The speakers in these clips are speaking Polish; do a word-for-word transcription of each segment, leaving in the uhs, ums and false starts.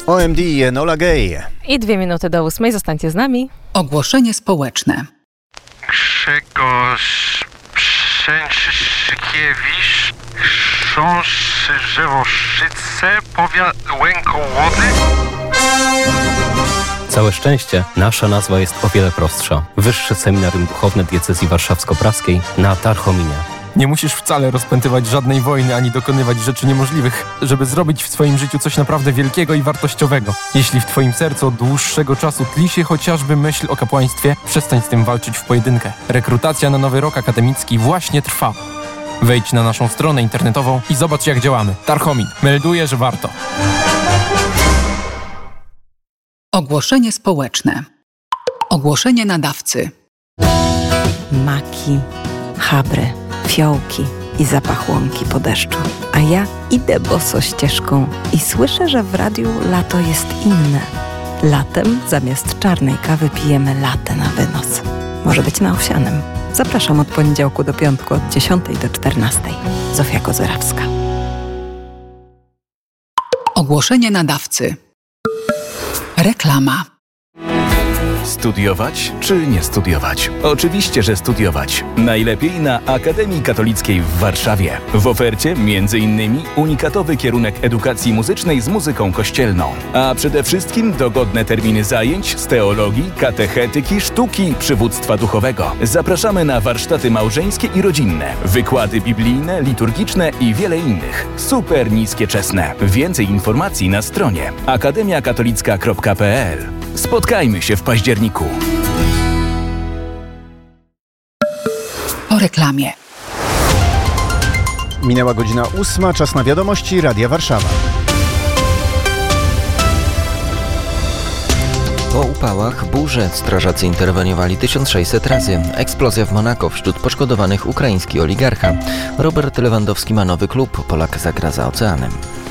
O M D i Enola Gay. I dwie minuty do ósmej, zostańcie z nami. Ogłoszenie społeczne. Grzegorz Przęczyszkiewicz, chrząszczy Żewoszyce, powiat Łękołody. Całe szczęście, nasza nazwa jest o wiele prostsza. Wyższe Seminarium Duchowne Diecezji Warszawsko-Praskiej na Tarchominie. Nie musisz wcale rozpętywać żadnej wojny ani dokonywać rzeczy niemożliwych, żeby zrobić w swoim życiu coś naprawdę wielkiego i wartościowego. Jeśli w twoim sercu od dłuższego czasu tli się chociażby myśl o kapłaństwie, przestań z tym walczyć w pojedynkę. Rekrutacja na nowy rok akademicki właśnie trwa. Wejdź na naszą stronę internetową i zobacz, jak działamy. Tarchomin melduje, że warto. Ogłoszenie społeczne. Ogłoszenie nadawcy. Maki, chabry, fiołki i zapach łąki po deszczu. A ja idę boso ścieżką i słyszę, że w radiu lato jest inne. Latem zamiast czarnej kawy pijemy latte na wynos. Może być na owsianym. Zapraszam od poniedziałku do piątku od dziesiątej do czternastej. Zofia Kozerawska. Ogłoszenie nadawcy. Reklama. Studiować czy nie studiować? Oczywiście, że studiować. Najlepiej na Akademii Katolickiej w Warszawie. W ofercie między innymi unikatowy kierunek edukacji muzycznej z muzyką kościelną. A przede wszystkim dogodne terminy zajęć z teologii, katechetyki, sztuki, przywództwa duchowego. Zapraszamy na warsztaty małżeńskie i rodzinne, wykłady biblijne, liturgiczne i wiele innych. Super niskie czesne. Więcej informacji na stronie akademia katolicka kropka p l. Spotkajmy się w październiku. Po reklamie. Minęła godzina ósma, czas na wiadomości Radia Warszawa. Po upałach, burze strażacy interweniowali tysiąc sześćset razy. Eksplozja w Monako, wśród poszkodowanych ukraiński oligarcha. Robert Lewandowski ma nowy klub, Polak zagra za oceanem.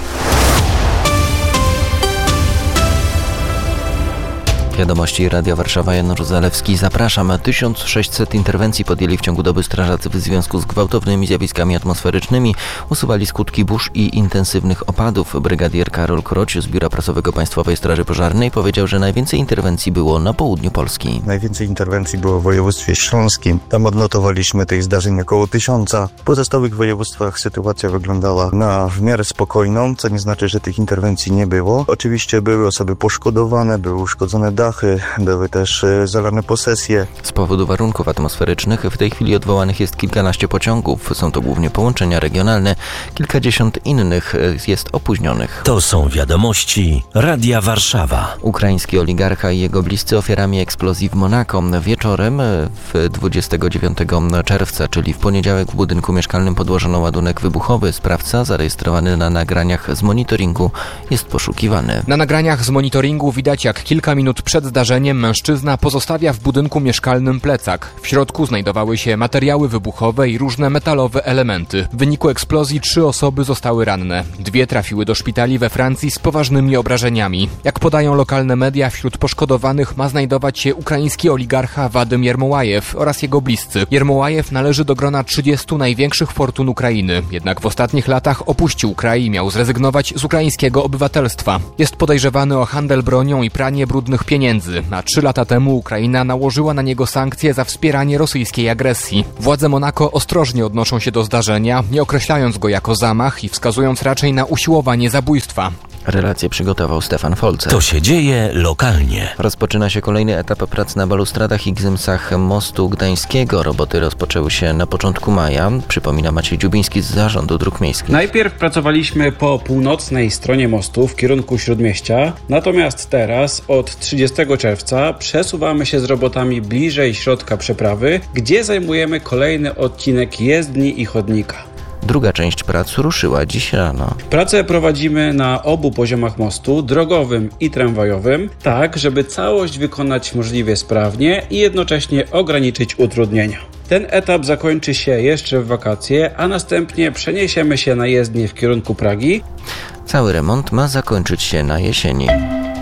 Wiadomości Radia Warszawa, Janusz Zalewski. Zapraszam. tysiąc sześćset interwencji podjęli w ciągu doby strażacy w związku z gwałtownymi zjawiskami atmosferycznymi. Usuwali skutki burz i intensywnych opadów. Brygadier Karol Kroć z Biura Prasowego Państwowej Straży Pożarnej powiedział, że najwięcej interwencji było na południu Polski. Najwięcej interwencji było w województwie śląskim. Tam odnotowaliśmy tych zdarzeń około tysiąca. W pozostałych województwach sytuacja wyglądała na w miarę spokojną, co nie znaczy, że tych interwencji nie było. Oczywiście były osoby poszkodowane, były uszkodzone dachy, były też zalane posesje. Z powodu warunków atmosferycznych w tej chwili odwołanych jest kilkanaście pociągów. Są to głównie połączenia regionalne. Kilkadziesiąt innych jest opóźnionych. To są wiadomości Radia Warszawa. Ukraiński oligarcha i jego bliscy ofiarami eksplozji w Monako. Wieczorem w dwudziestego dziewiątego czerwca, czyli w poniedziałek, w budynku mieszkalnym podłożono ładunek wybuchowy. Sprawca, zarejestrowany na nagraniach z monitoringu, jest poszukiwany. Na nagraniach z monitoringu widać, jak kilka minut przed zdarzeniem mężczyzna pozostawia w budynku mieszkalnym plecak. W środku znajdowały się materiały wybuchowe i różne metalowe elementy. W wyniku eksplozji trzy osoby zostały ranne. Dwie trafiły do szpitali we Francji z poważnymi obrażeniami. Jak podają lokalne media, wśród poszkodowanych ma znajdować się ukraiński oligarcha Wadym Jermołajew oraz jego bliscy. Jermołajew należy do grona trzydziestu największych fortun Ukrainy. Jednak w ostatnich latach opuścił kraj i miał zrezygnować z ukraińskiego obywatelstwa. Jest podejrzewany o handel bronią i pranie brudnych pieniędzy. A trzy lata temu Ukraina nałożyła na niego sankcje za wspieranie rosyjskiej agresji. Władze Monako ostrożnie odnoszą się do zdarzenia, nie określając go jako zamach i wskazując raczej na usiłowanie zabójstwa. Relację przygotował Stefan Folcer. To się dzieje lokalnie. Rozpoczyna się kolejny etap prac na balustradach i gzymsach mostu gdańskiego. Roboty rozpoczęły się na początku maja. Przypomina Maciej Dziubiński z Zarządu Dróg Miejskich. Najpierw pracowaliśmy po północnej stronie mostu w kierunku Śródmieścia. Natomiast teraz od trzydziestego czerwca przesuwamy się z robotami bliżej środka przeprawy, gdzie zajmujemy kolejny odcinek jezdni i chodnika. Druga część prac ruszyła dziś rano. Pracę prowadzimy na obu poziomach mostu, drogowym i tramwajowym, tak żeby całość wykonać możliwie sprawnie i jednocześnie ograniczyć utrudnienia. Ten etap zakończy się jeszcze w wakacje, a następnie przeniesiemy się na jezdnię w kierunku Pragi. Cały remont ma zakończyć się na jesieni.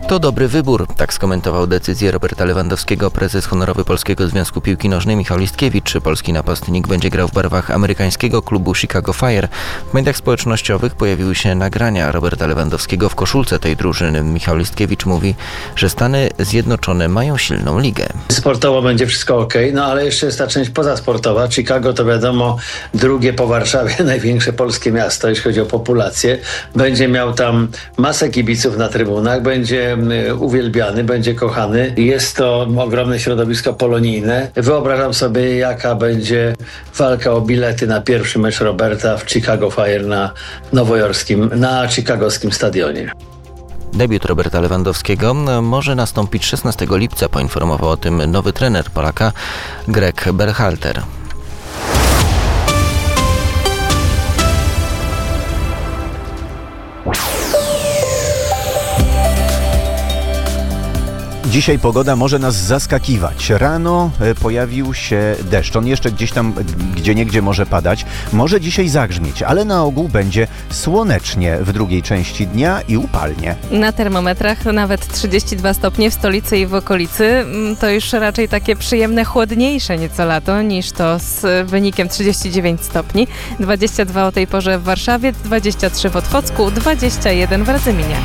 To dobry wybór, tak skomentował decyzję Roberta Lewandowskiego prezes honorowy Polskiego Związku Piłki Nożnej Michał Listkiewicz. Polski napastnik będzie grał w barwach amerykańskiego klubu Chicago Fire. W mediach społecznościowych pojawiły się nagrania Roberta Lewandowskiego w koszulce tej drużyny. Michał Listkiewicz mówi, że Stany Zjednoczone mają silną ligę. Sportowo będzie wszystko ok, no ale jeszcze jest ta część pozasportowa. Chicago to wiadomo drugie po Warszawie największe polskie miasto, jeśli chodzi o populację. Będzie miał tam masę kibiców na trybunach, będzie uwielbiany, będzie kochany. Jest to ogromne środowisko polonijne. Wyobrażam sobie, jaka będzie walka o bilety na pierwszy mecz Roberta w Chicago Fire na nowojorskim, na chicagowskim stadionie. Debiut Roberta Lewandowskiego może nastąpić szesnastego lipca, poinformował o tym nowy trener Polaka Greg Berhalter. Dzisiaj pogoda może nas zaskakiwać. Rano pojawił się deszcz. On jeszcze gdzieś tam, gdzieniegdzie może padać. Może dzisiaj zagrzmieć, ale na ogół będzie słonecznie w drugiej części dnia i upalnie. Na termometrach nawet trzydzieści dwa stopnie w stolicy i w okolicy. To już raczej takie przyjemne, chłodniejsze nieco lato niż to z wynikiem trzydzieści dziewięć stopni. dwadzieścia dwa o tej porze w Warszawie, dwadzieścia trzy w Otwocku, dwadzieścia jeden w Radzyminie.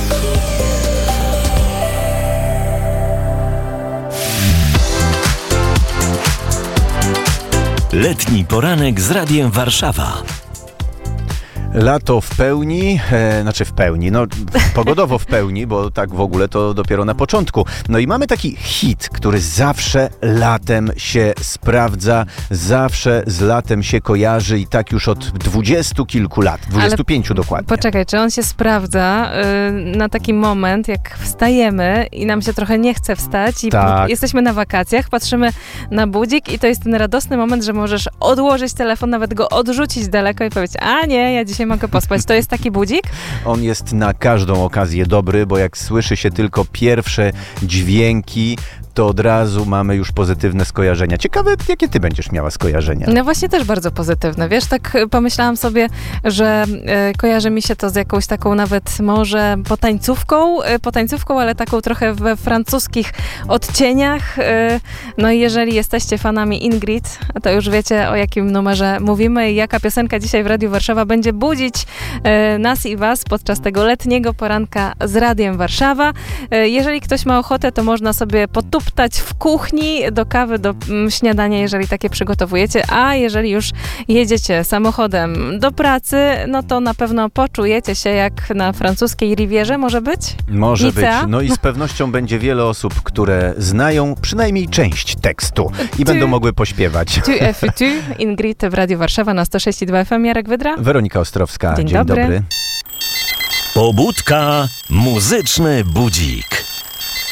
Letni poranek z Radiem Warszawa. Lato w pełni, e, znaczy w pełni, no pogodowo w pełni, bo tak w ogóle to dopiero na początku. No i mamy taki hit, który zawsze latem się sprawdza, zawsze z latem się kojarzy i tak już od dwudziestu kilku lat, dwudziestu pięciu dokładnie. Poczekaj, czy on się sprawdza y, na taki moment, jak wstajemy i nam się trochę nie chce wstać i tak. Jesteśmy na wakacjach, patrzymy na budzik i to jest ten radosny moment, że możesz odłożyć telefon, nawet go odrzucić daleko i powiedzieć, a nie, ja dzisiaj mogę pospać. To jest taki budzik? On jest na każdą okazję dobry, bo jak słyszy się tylko pierwsze dźwięki, to od razu mamy już pozytywne skojarzenia. Ciekawe, jakie ty będziesz miała skojarzenia? No właśnie też bardzo pozytywne. Wiesz, tak pomyślałam sobie, że e, kojarzy mi się to z jakąś taką nawet może potańcówką, e, potańcówką, ale taką trochę we francuskich odcieniach. E, no i jeżeli jesteście fanami Ingrid, to już wiecie, o jakim numerze mówimy i jaka piosenka dzisiaj w Radiu Warszawa będzie budzić e, nas i was podczas tego letniego poranka z Radiem Warszawa. E, jeżeli ktoś ma ochotę, to można sobie potupać w kuchni do kawy, do mm, śniadania, jeżeli takie przygotowujecie, a jeżeli już jedziecie samochodem do pracy, no to na pewno poczujecie się jak na francuskiej Rivierze, może być? Może Nicea? być. No i z pewnością będzie wiele osób, które znają przynajmniej część tekstu i Ty. będą mogły pośpiewać. Tu et tu, Ingrid w Radiu Warszawa na sto sześć i dwa F M. Jarek Wydra. Weronika Ostrowska. Dzień Dzień dobry. dobry. Pobudka, muzyczny budzik.